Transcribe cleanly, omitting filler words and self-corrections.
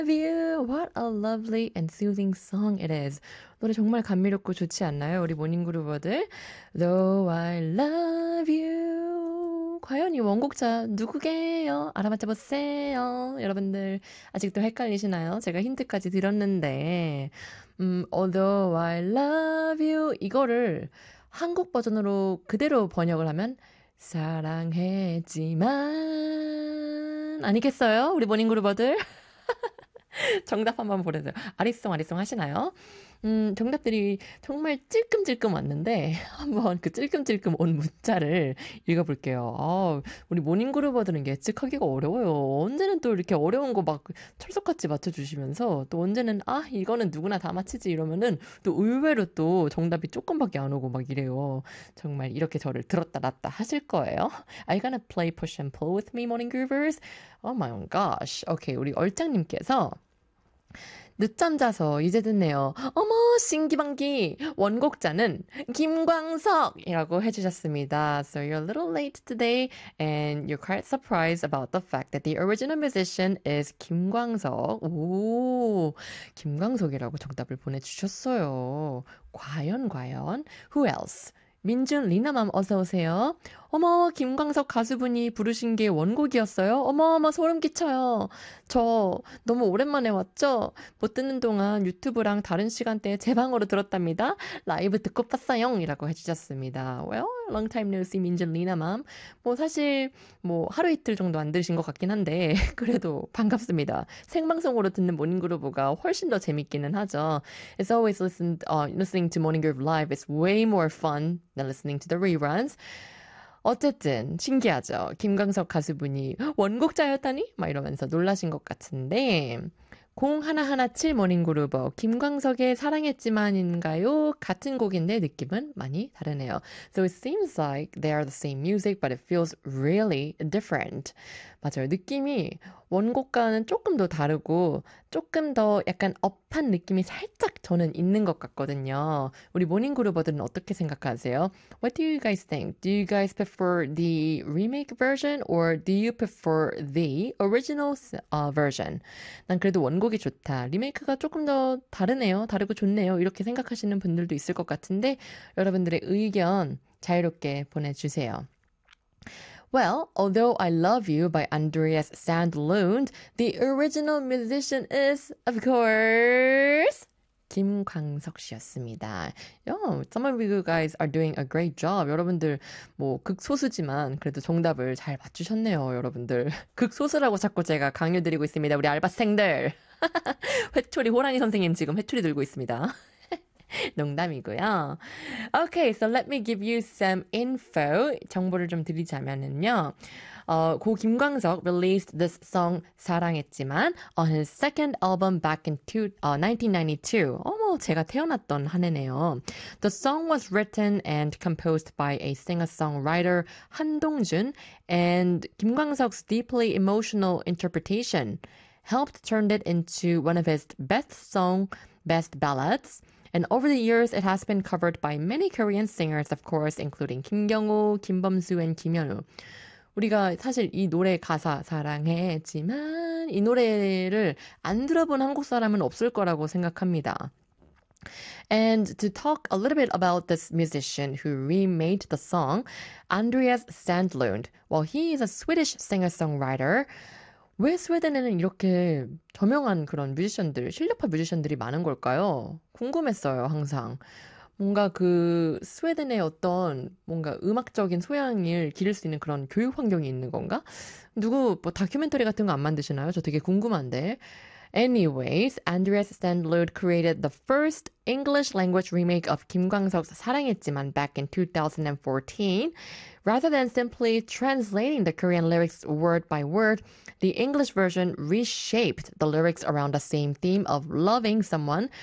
you. What a lovely and soothing song it is. 노래 정말 감미롭고 좋지 않나요? 우리 모닝그루버들. Though I love you. 과연 이 원곡자 누구게요? 알아맞혀 보세요. 여러분들 아직도 헷갈리시나요? 제가 힌트까지 드렸는데 Although I love you 이거를 한국 버전으로 그대로 번역을 하면 사랑했지만 아니겠어요? 우리 모닝그루버들? 정답 한번 보내세요. 아리송 하시나요? 정답들이 정말 찔끔찔끔 왔는데 한번 그 찔끔찔끔 온 문자를 읽어볼게요. 우리 모닝그루버들은 예측하기가 어려워요. 언제는 또 이렇게 어려운 거 막 철석같이 맞춰주시면서 또 언제는 이거는 누구나 다 맞히지 이러면은 또 의외로 또 정답이 조금밖에 안 오고 막 이래요. 정말 이렇게 저를 들었다 놨다 하실 거예요. Are you gonna play push and pull with me, morning groovers? Oh my gosh. 오케이, 우리 얼짱님께서 늦잠 자서 이제 듣네요. 어머, 신기방기. 원곡자는 김광석이라고 해주셨습니다. So you're a little late today and you're quite surprised about the fact that the original musician is 김광석. 오, 김광석이라고 정답을 보내주셨어요. 과연. Who else? 민준, 리나맘 어서오세요. 어머, 김광석 가수분이 부르신 게 원곡이었어요? 어머, 소름 끼쳐요. 저 너무 오랜만에 왔죠? 못 듣는 동안 유튜브랑 다른 시간대에 제 방으로 들었답니다. 라이브 듣고 봤어요. 이라고 해주셨습니다. Well, long time no see, 민준, 리나맘. 사실, 하루 이틀 정도 안 들으신 것 같긴 한데, 그래도 반갑습니다. 생방송으로 듣는 모닝그루브가 훨씬 더 재밌기는 하죠. It's always listening to Morning Groove Live is way more fun than listening to the reruns. 어쨌든 신기하죠. 김광석 가수분이 원곡자였다니? 막 이러면서 놀라신 것 같은데 0117 모닝그루버 김광석의 사랑했지만인가요? 같은 곡인데 느낌은 많이 다르네요. So it seems like they are the same music but it feels really different. 맞아요. 느낌이 원곡과는 조금 더 다르고 조금 더 약간 업한 느낌이 살짝 저는 있는 것 같거든요. 우리 모닝그루버들은 어떻게 생각하세요? What do you guys think? Do you guys prefer the remake version or do you prefer the original version? 난 그래도 원곡이 좋다. 리메이크가 조금 더 다르네요. 다르고 좋네요. 이렇게 생각하시는 분들도 있을 것 같은데 여러분들의 의견 자유롭게 보내주세요. Well, although I Love You by Andreas Sandlund, the original musician is, of course, 김광석 씨였습니다. Some of you guys are doing a great job. 여러분들 극소수지만 그래도 정답을 잘 맞추셨네요, 여러분들. 극소수라고 자꾸 제가 강요드리고 있습니다. 우리 알바생들. 회초리 호랑이 선생님 지금 회초리 들고 있습니다. 농담이고요. Okay, so let me give you some info. 정보를 좀 드리자면은요. 고 김광석 released this song 사랑했지만 on his second album back in 1992. 어머, 제가 태어났던 한 해네요. The song was written and composed by a singer-songwriter 한동준 and 김광석's deeply emotional interpretation helped turn it into one of his best ballads. And over the years, it has been covered by many Korean singers, of course, including 김경호, 김범수, and 김현우. 우리가 사실 이 노래 가사 사랑했지만 이 노래를 안 들어본 한국 사람은 없을 거라고 생각합니다. And to talk a little bit about this musician who remade the song, Andreas Sandlund. Well, he is a Swedish singer-songwriter. 왜 스웨덴에는 이렇게 저명한 그런 실력파 뮤지션들이 많은 걸까요? 궁금했어요, 항상. 뭔가 스웨덴의 어떤 뭔가 음악적인 소양을 기를 수 있는 그런 교육 환경이 있는 건가? 다큐멘터리 같은 거 안 만드시나요? 저 되게 궁금한데. Anyways, Andreas Sandlund created the first English language remake of 김광석's 사랑했지만 back in 2014. Rather than simply translating the Korean lyrics word by word, the English version reshaped the lyrics around the same theme of loving someone